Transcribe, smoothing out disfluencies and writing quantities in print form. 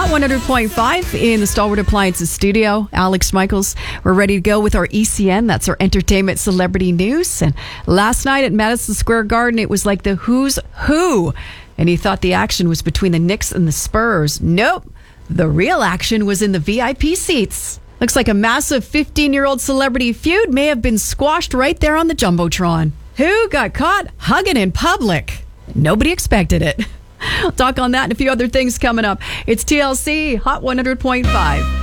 Hot 100.5 in the Stalwart Appliances studio. Alex Michaels. We're ready to go with our ECN. That's our entertainment celebrity news. And last night at Madison Square Garden, it was like the who's who. And he thought the action was between the Knicks and the Spurs. Nope. The real action was in the VIP seats. Looks like a massive 15-year-old celebrity feud may have been squashed right there on the Jumbotron. Who got caught hugging in public? Nobody expected it. I'll talk on that and a few other things coming up. It's TLC Hot 100.5.